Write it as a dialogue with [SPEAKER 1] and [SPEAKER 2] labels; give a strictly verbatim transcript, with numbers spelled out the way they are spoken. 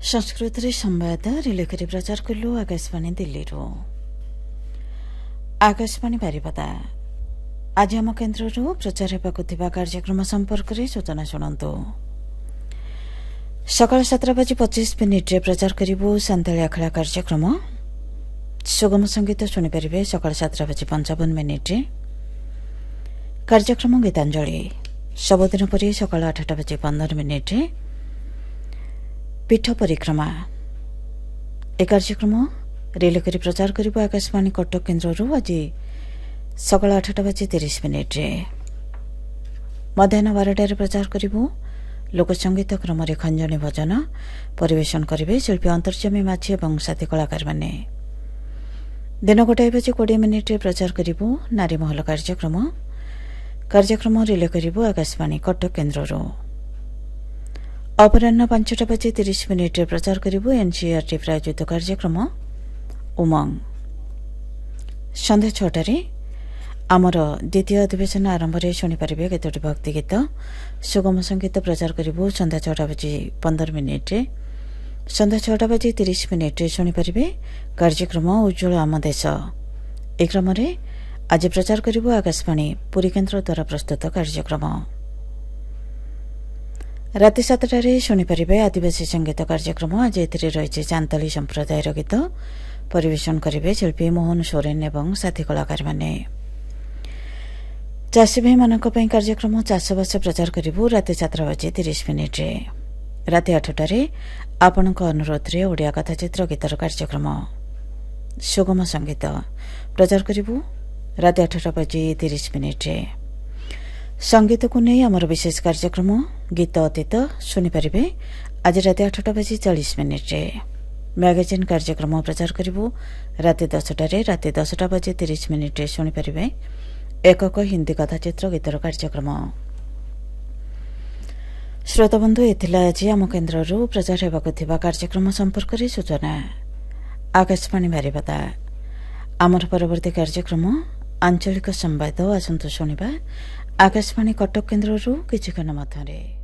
[SPEAKER 1] संस्कृत संवाद रिले करी प्रचार कलु आकाशवाणी दिल्ली आकाशवाणी बारिपदा आज आम केन्द्र प्रचार होगा कार्यक्रम संपर्क में सूचना शुणु। सकाल सात बजे पच्चीस मिनिट्रे प्रचार करूँ सांताली आखड़ा कार्यक्रम सुगम संगीत शुणिपारे। सकाल सात बजे पंचावन मिनिट्रे कार्यक्रम गीतांजलि सबुदिन परी सकाल आठटा बजे पंदर मिनिट्रे पीठ परिक्रमा ए कार्यक्रम रिले करी प्रचार करिबो आकाशवाणी कटक केन्द्र आज सकाल आठटा बजे तीस मिनिट्रे। मध्याह्न बारटार प्रचार करिबो लोकसंगीत क्रम खंजनी भजन परिवेशन करिवे शिल्पी अंतर्जमी माझी और साथी कलाकार माने। दिन गोटाए बजे कोड़े मिनिट्रे प्रचार करिबो नारी महल कार्यक्रम कार्यक्रम रिले करिबो आकाशवाणी कटक केन्द्र। अपराह्न पांचटा बजे तीस मिनिट्रे प्रचार करिबो एनसीईआरटी प्रायोजित कार्यक्रम उमंग। संध्या छटारे आमर द्वितीय अधिवेशन आरंभ में शुणिपारे केतोटी भक्ति गीत सुगम संगीत प्रचार करिबो संध्या छटा बजे पंदर मिनिट्रे। संध्या छटा बजे तीस मिनिट्रे शुणिपारे कार्यक्रम उज्ज्वल आम देश। ए क्रम आज प्रचार करिबो आकाशवाणी पुरी केन्द्र द्वारा प्रस्तुत कार्यक्रम। राति सातटारे शुणिपारे आदिवासी संगीत कार्यक्रम आज एथिरे रहिছে चांताली संप्रदायर गीत परिवेशन करिवे शिल्पी मोहन सोरेन एवं साथी कलाकार माने। चाषी भाई मानक पई कार्यक्रम चाषबास प्रचार करिबो राति सात बजे तीस मिनिट्रे। राति आठटारे आपणक अनुरोधरे ओडिया कथाचित्र गीतर कार्यक्रम सुगम संगीत प्रचार करिबो राति आठटा बजे तीस मिनिट्रे। संगीत को नहीं आमर विशेष कार्यक्रम गीत अतीत शुणिपारे आज राति आठटा बजे चालीस मिनिट्रे। मैगजीन कार्यक्रम प्रचार करिबो राति दसटारे राति दसटा बजे तीस मिनिट्रे शुणिपारे एकक हिंदी कथाचित्र गीतर कार्यक्रम। श्रोताबंधु एथिला आज आम केन्द्र प्रचार होगा कार्यक्रम संपर्क में सूचना। आकाशवाणी बारिपदा आमर परवर्ती कार्यक्रम आंचलिक संवाद आसंतु शुणिबा आकाशवाणी कटक केन्द्र किछि क्षण मध्यरे।